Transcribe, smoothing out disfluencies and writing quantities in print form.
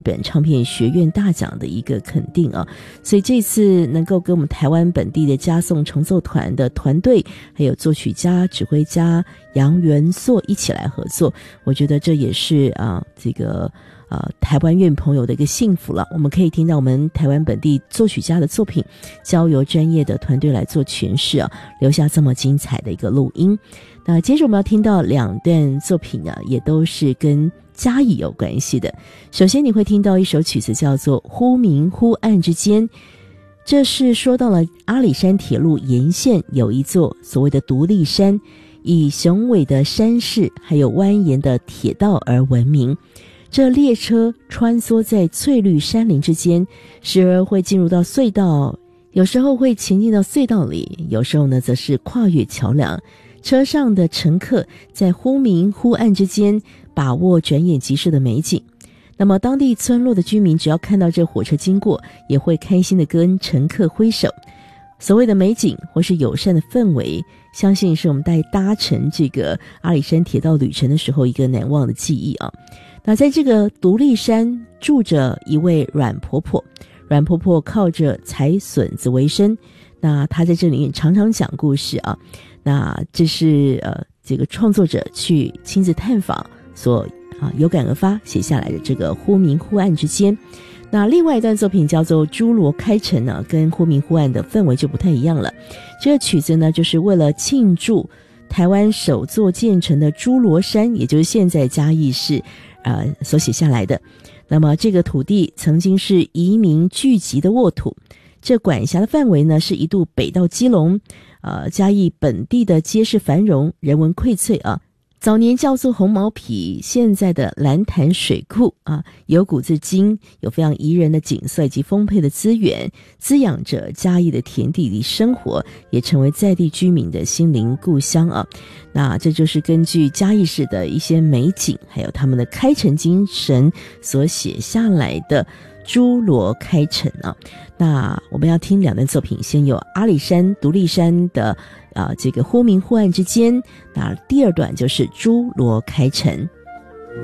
本唱片学院大奖的一个肯定啊，所以这次能够跟我们台湾本地的嘉颂重奏团的团队，还有作曲家、指挥家杨元硕一起来合作，我觉得这也是台湾乐朋友的一个幸福了。我们可以听到我们台湾本地作曲家的作品，交由专业的团队来做诠释啊，留下这么精彩的一个录音。那接着我们要听到2段作品啊，也都是跟嘉义有关系的。首先你会听到一首曲子叫做《忽明忽暗之间》，这是说到了阿里山铁路沿线有一座所谓的独立山，以雄伟的山势还有蜿蜒的铁道而闻名。这列车穿梭在翠绿山林之间，时而会进入到隧道，有时候会前进到隧道里，有时候呢则是跨越桥梁。车上的乘客在忽明忽暗之间把握转眼即逝的美景。那么当地村落的居民只要看到这火车经过，也会开心地跟乘客挥手。所谓的美景或是友善的氛围，相信是我们在搭乘这个阿里山铁道旅程的时候一个难忘的记忆啊。那在这个独立山住着一位阮婆婆，阮婆婆靠着采笋子为生，那她在这里面常常讲故事啊。那这是这个创作者去亲自探访所有感而发写下来的这个忽明忽暗之间。那另外一段作品叫做《侏罗开城》呢，跟忽明忽暗的氛围就不太一样了。这个曲子呢，就是为了庆祝台湾首座建成的侏罗山，也就是现在嘉义市所写下来的。那么这个土地曾经是移民聚集的沃土，这管辖的范围呢是一度北到基隆，嘉义本地的街市繁荣，人文荟萃啊。早年叫做红毛埤，现在的蓝潭水库啊，由古至今有非常宜人的景色以及丰沛的资源，滋养着嘉义的田地里生活，也成为在地居民的心灵故乡啊。那这就是根据嘉义市的一些美景，还有他们的开城精神所写下来的侏罗开城啊。那我们要听2段作品，先有阿里山独立山的这个忽明忽暗之间，那第2段就是侏罗开城。